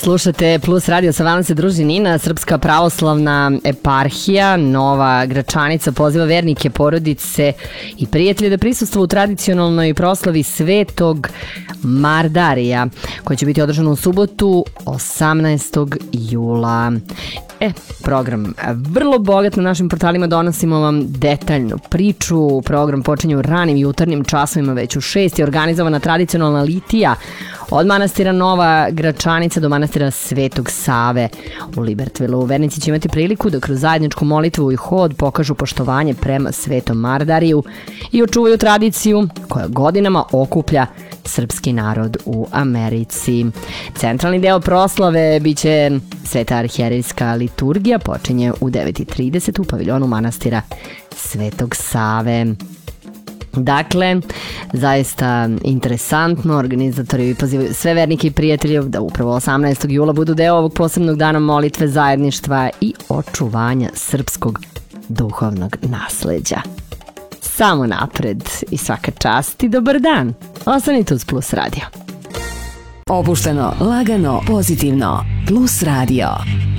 Slušate Plus radio, sa vama se druži Nina. Srpska pravoslavna eparhija Nova Gračanica poziva vernike, porodice i prijatelje da prisustvuju u tradicionalnoj proslavi Svetog Mardarija, koja će biti održana u subotu 18. jula. Program vrlo bogat, na našim portalima donosimo vam detaljnu priču. Program počinje u ranim jutarnjim časovima, već u 6 je organizovana tradicionalna litija od manastira Nova Gračanica do manastira Svetog Save u Libertvilu. Vernici će imati priliku da kroz zajedničku molitvu i hod pokažu poštovanje prema Svetom Mardariju i očuvaju tradiciju koja godinama okuplja srpski narod u Americi. Centralni deo proslave biće Sveta arhijerejska liturgija, počinje u 9:30 u paviljonu manastira Svetog Save. Dakle, zaista interesantno, organizatori pozivaju sve vernike i prijatelje da upravo 18. jula budu deo ovog posebnog dana molitve, zajedništva i očuvanja srpskog duhovnog nasleđa. Samo napred i svaka čast i dobar dan. Ostanite uz Plus radio. Opušteno, lagano, pozitivno. Plus radio.